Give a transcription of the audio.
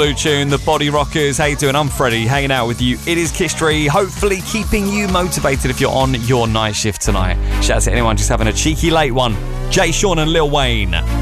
Blue tune, the Body Rockers. How you doing? I'm Freddie, hanging out with you. It is Kiss 3, hopefully keeping you motivated if you're on your night shift tonight. Shout out to anyone just having a cheeky late one. Jay Sean and Lil Wayne.